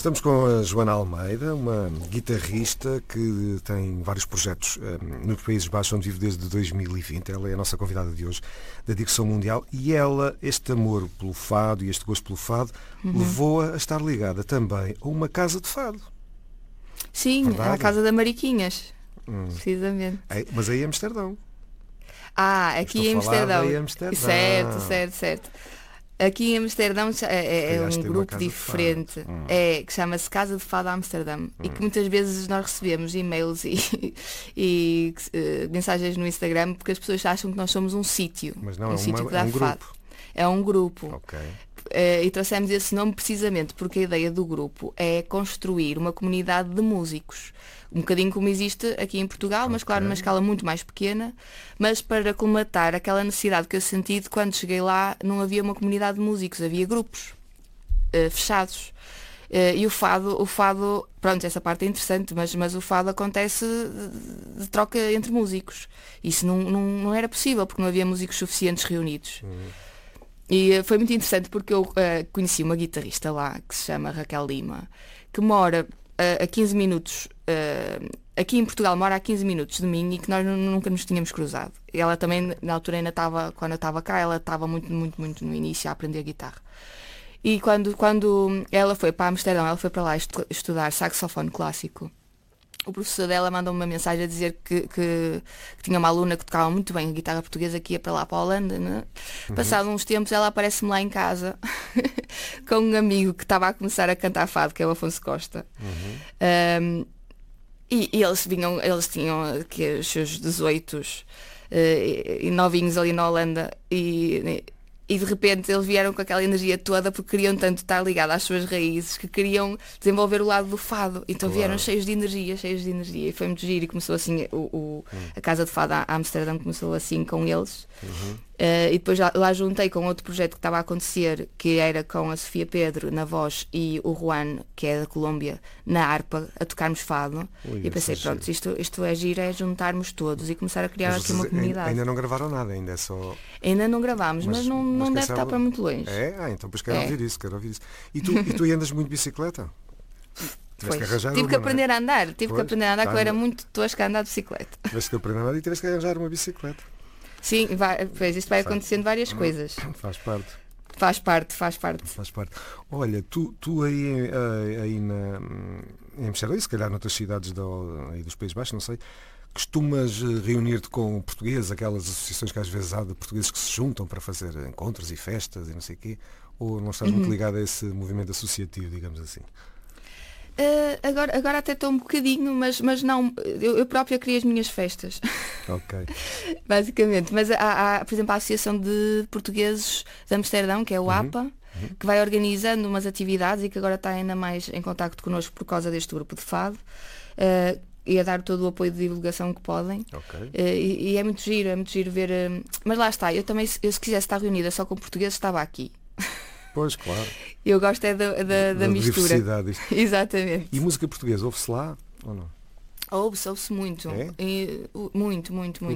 Estamos com a Joana Almeida, uma guitarrista que tem vários projetos nos Países Baixos, onde vive desde 2020. Ela é a nossa convidada de hoje da Digressão Mundial e ela, este amor pelo fado e este gosto pelo fado, levou-a a estar ligada também a uma casa de fado. Sim, Verdade? a Casa da Mariquinhas, precisamente. Mas aí em Amsterdão. Aqui em Amsterdão. Certo. Aqui em Amsterdão é um grupo diferente, que chama-se Casa de Fado Amsterdão e que muitas vezes nós recebemos e-mails e mensagens no Instagram porque as pessoas acham que nós somos um sítio. Mas não, sítio que é dá um fado. grupo. É um grupo. Ok. E trouxemos esse nome precisamente porque a ideia do grupo é construir uma comunidade de músicos. Um bocadinho como existe aqui em Portugal, mas claro, numa escala muito mais pequena, mas para colmatar aquela necessidade que eu senti de quando cheguei lá não havia uma comunidade de músicos, havia grupos fechados. E o fado, pronto, essa parte é interessante, mas o fado acontece de troca entre músicos. Isso não era possível porque não havia músicos suficientes reunidos. E foi muito interessante porque eu conheci uma guitarrista lá que se chama Raquel Lima, que mora a 15 minutos, aqui em Portugal mora a 15 minutos de mim e que nós nunca nos tínhamos cruzado. E ela também, na altura ainda estava, quando eu estava cá, ela estava muito no início a aprender guitarra. E quando ela foi para Amsterdão, ela foi para lá estudar saxofone clássico. O professor dela mandou-me uma mensagem a dizer que tinha uma aluna que tocava muito bem a guitarra portuguesa que ia para lá para a Holanda, né? Passado uns tempos ela aparece-me lá em casa com um amigo que estava a começar a cantar fado, que é o Afonso Costa. E eles tinham aqui os seus 18 e novinhos ali na Holanda e de repente eles vieram com aquela energia toda porque queriam tanto estar ligados às suas raízes que queriam desenvolver o lado do fado. Então vieram cheios de energia. E foi muito giro e começou assim, a Casa de Fado a Amsterdão começou assim com eles. E depois lá juntei com outro projeto que estava a acontecer, que era com a Sofia Pedro na voz e o Juan, que é da Colômbia, na harpa, a tocarmos fado. E pensei, pronto, isto é giro, é juntarmos todos e começar a criar aqui uma comunidade. Ainda não gravaram nada, ainda é só... Ainda não gravámos, mas não deve estar para muito longe. Então depois quero ouvir isso. E tu andas muito de bicicleta? Tive que aprender a andar, que eu era muito tosca a andar de bicicleta. Tiveste que aprender a andar e tiveste que arranjar uma bicicleta. Sim, isto vai acontecendo várias coisas. Faz parte. Faz parte. Olha, tu aí em Amsterdão, e se calhar noutras cidades aí dos Países Baixos, não sei, costumas reunir-te com portugueses, aquelas associações que às vezes há de portugueses que se juntam para fazer encontros e festas e não sei o quê, ou não estás muito ligado a esse movimento associativo, digamos assim? Agora até estou um bocadinho, mas não, eu própria criei as minhas festas. Ok. Basicamente, mas há, por exemplo, a Associação de Portugueses de Amsterdão, que é o APA, que vai organizando umas atividades e que agora está ainda mais em contacto connosco por causa deste grupo de fado. E a dar todo o apoio de divulgação que podem. E é muito giro ver. Mas lá está, eu se quisesse estar reunida só com portugueses, estava aqui. Pois, claro. Eu gosto da mistura. Exatamente. E música portuguesa, ouve-se lá ou não? Ouve-se muito. É? Muito.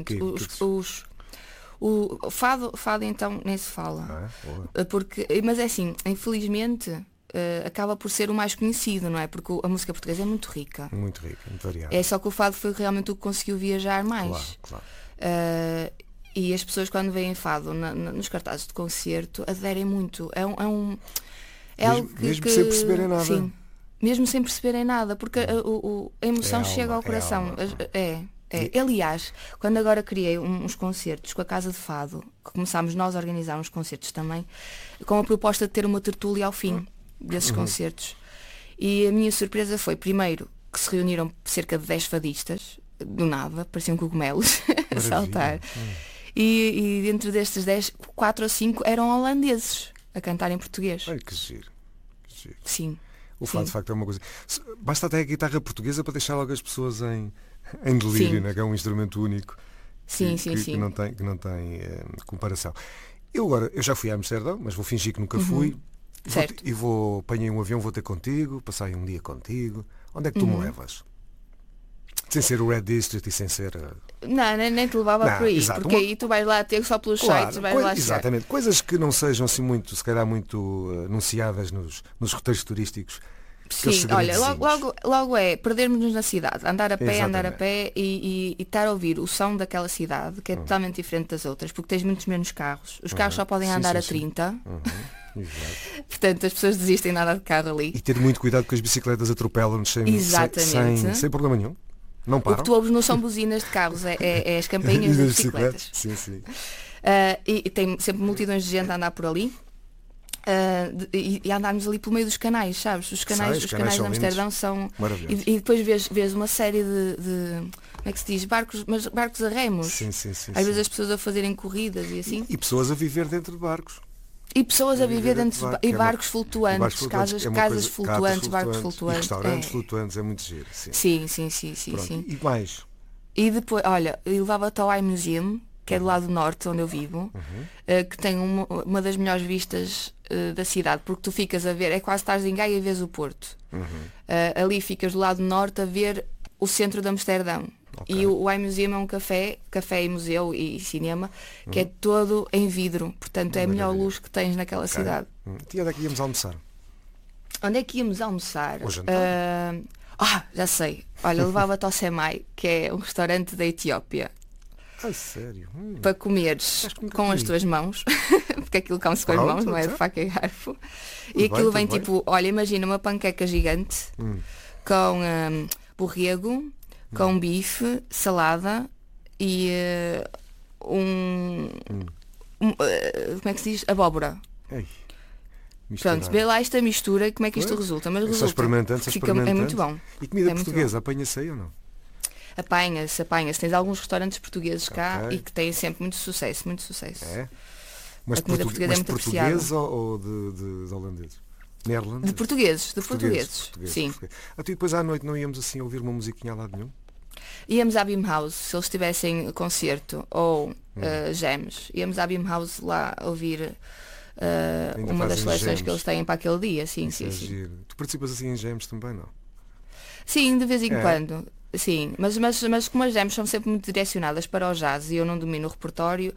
O fado então nem se fala. Mas é assim, infelizmente acaba por ser o mais conhecido, não é? Porque a música portuguesa é muito rica. Muito variada. É só que o fado foi realmente o que conseguiu viajar mais. Claro. E as pessoas quando veem fado nos cartazes de concerto aderem muito. É algo que... Mesmo sem perceberem nada. Sim, mesmo sem perceberem nada, porque a emoção chega ao coração. Aliás, quando agora criei uns concertos com a Casa de Fado, que começámos nós a organizar uns concertos também, com a proposta de ter uma tertúlia ao fim desses concertos. E a minha surpresa foi, primeiro, que se reuniram cerca de 10 fadistas, do nada, pareciam cogumelos a saltar. E dentro destes 10, 4 ou 5 eram holandeses a cantar em português. Ai, que giro. Sim. O fado de facto é uma coisa. Basta até a guitarra portuguesa para deixar logo as pessoas em delírio, né? Que é um instrumento único. Que não tem comparação. Eu já fui a Amsterdão, mas vou fingir que nunca fui. Certo. Apanhei um avião, vou ter contigo, passei um dia contigo. Onde é que tu me levas? Sem ser o Red District e sem ser... Não, nem te levava por aí, exato. Porque aí tu vais lá ter só pelos sites, vais lá exatamente, coisas que não sejam assim muito, se calhar muito anunciadas nos roteiros turísticos, Sim, olha, logo é perdermos-nos na cidade, andar a pé e estar a ouvir o som daquela cidade, que é totalmente diferente das outras, porque tens muitos menos carros. Os carros só podem andar a 30. Portanto, as pessoas desistem de andar de carro ali. E ter muito cuidado que as bicicletas atropelam-nos sem problema nenhum. Não param. O que tu ouves não são buzinas de carros, é as campainhas das bicicletas. Sim. E tem sempre multidões de gente a andar por ali. E andarmos ali pelo meio dos canais, sabes? Os canais de Amsterdão são. E depois vês uma série de como é que se diz? Barcos a remos. Sim. Às vezes as pessoas a fazerem corridas e assim. E pessoas a viver dentro de barcos. E pessoas a viver dentro de barcos flutuantes, casas flutuantes, barcos flutuantes. E restaurantes flutuantes, é muito giro. Sim. E mais? E depois, olha, eu levava-te ao iMuseum, que é do lado norte, onde eu vivo, que tem uma das melhores vistas da cidade, porque tu ficas a ver, é quase estás em Gaia e vês o Porto. Ali ficas do lado norte a ver o centro de Amsterdão. E o iMuseum é um café e museu e cinema, que é todo em vidro, portanto é a melhor luz que tens naquela cidade. E onde é que íamos almoçar? Onde é que íamos almoçar? Ou jantar? Já sei. Olha, levava-te ao Semai, que é um restaurante da Etiópia. Sério? Para comeres com as tuas mãos, porque aquilo come-se com as mãos, não é de faca e garfo. E aquilo vem tipo, olha, imagina uma panqueca gigante com borrego, com bife, salada e como é que se diz? Abóbora. Pronto, vê lá esta mistura, como é que isto resulta? Mas resulta. É muito bom. E comida portuguesa, apanha-se aí ou não? Apanha-se. Tens alguns restaurantes portugueses cá e que têm sempre muito sucesso. É? Mas a comida portuguesa é muito apreciada. Português ou de holandeses? Neerlandeses? De portugueses. Sim. Até depois à noite não íamos assim ouvir uma musiquinha a lado nenhum? Íamos à Beam House, se eles tivessem concerto ou jams. Íamos à Beam House lá ouvir uma das seleções que eles têm para aquele dia. Sim. Tu participas assim em jams também, não? Sim, de vez em quando. Sim, mas como as jams são sempre muito direcionadas para o jazz e eu não domino o repertório,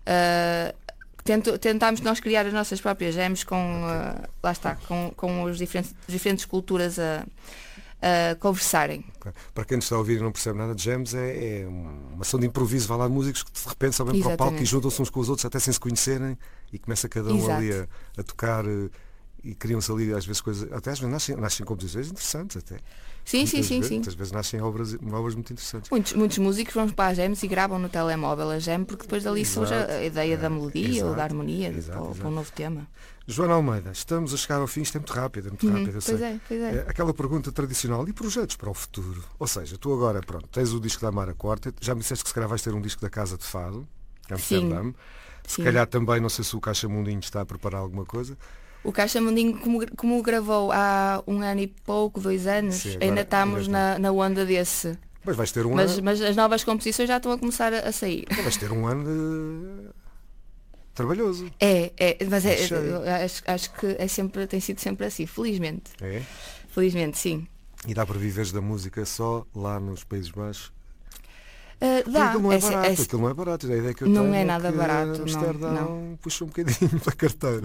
tentámos nós criar as nossas próprias jams com os diferentes culturas a conversarem. Para quem nos está a ouvir e não percebe nada de jams, é uma ação de improviso, vai lá de músicos que de repente sobem para o palco e juntam-se uns com os outros até sem se conhecerem e começa cada um ali a tocar e criam-se ali às vezes coisas, até às vezes nascem composições interessantes até. Sim. Muitas vezes nascem obras muito interessantes. Muitos músicos vão para as jams e gravam no telemóvel a jam, porque depois dali surge a ideia da melodia ou da harmonia para um novo tema. Joana Almeida, estamos a chegar ao fim, isto é muito rápido, eu sei. Pois é. Aquela pergunta tradicional, e projetos para o futuro? Ou seja, tu agora, pronto, tens o disco da Amara Quartet, já me disseste que se calhar vais ter um disco da Casa de Fado, Amsterdã. Se calhar também, não sei se o Caixa Mundinho está a preparar alguma coisa. O Caixa Mundinho, como gravou há 1 ano e pouco, 2 anos, ainda estamos na onda desse. Mas vais ter mas as novas composições já estão a começar a sair. Vais ter um ano trabalhoso. Mas acho que tem sido sempre assim, felizmente. É? Felizmente, sim. E dá para viveres da música só lá nos Países Baixos? Dá. Aquilo não é barato, aquilo não é barato. A ideia que eu não tenho é nada barato. Amsterdão puxa um bocadinho para a carteira.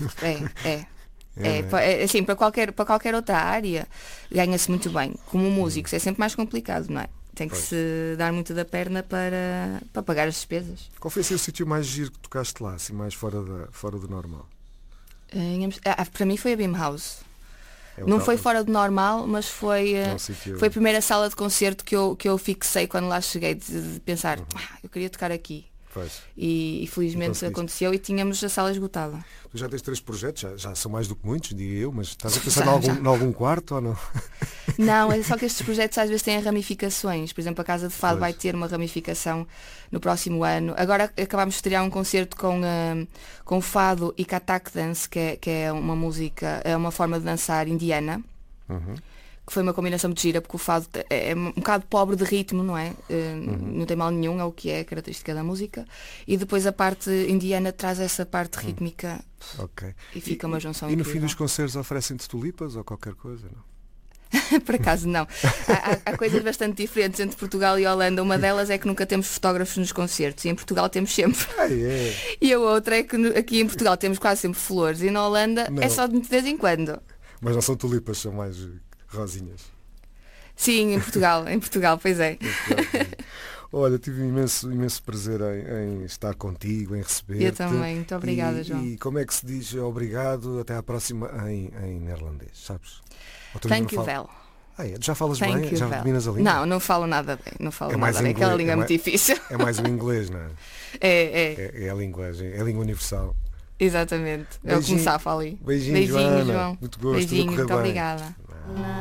Assim, para qualquer outra área ganha-se muito bem. Como músicos é sempre mais complicado, não é? Tem que se dar muito da perna para pagar as despesas. Qual foi assim, o sítio mais giro que tocaste lá, assim, mais fora do normal? Para mim foi a Beam House. Não foi fora do normal, mas foi a primeira sala de concerto que eu fixei quando lá cheguei, de pensar, eu queria tocar aqui. E felizmente aconteceu e tínhamos a sala esgotada. Tu já tens 3 projetos, já são mais do que muitos, diria eu, mas estás a pensar em algum quarto ou não? Não, é só que estes projetos às vezes têm ramificações. Por exemplo, a Casa de Fado vai ter uma ramificação no próximo ano. Agora acabámos de estrear um concerto com fado e Kathak Dance, que é uma música, é uma forma de dançar indiana. Que foi uma combinação muito gira, porque o fado é um bocado pobre de ritmo, não é? Não tem mal nenhum, é o que é a característica da música. E depois a parte indiana traz essa parte rítmica e fica uma junção incrível. E no fim dos concertos oferecem-te tulipas ou qualquer coisa, não? Por acaso não. Há coisas bastante diferentes entre Portugal e Holanda. Uma delas é que nunca temos fotógrafos nos concertos e em Portugal temos sempre. E a outra é que aqui em Portugal temos quase sempre flores e na Holanda é só de vez em quando. Mas não são tulipas, são mais rosinhas. Sim, em Portugal, pois é. Olha, tive imenso prazer em estar contigo, em receber-te. Eu também, muito obrigada, João. E como é que se diz obrigado, até à próxima em neerlandês, sabes? Thank you well. Já falas Thank bem? you Já well. dominas a língua? Não falo nada bem. Não falo É mais nada bem. inglês, Aquela língua é muito difícil. É mais o inglês, não é? É. É a linguagem, é a língua universal. Exatamente. É o que me safa ali. Beijinhos, Joana. João. Muito gosto. Beijinho, tudo a correr muito bem. obrigada.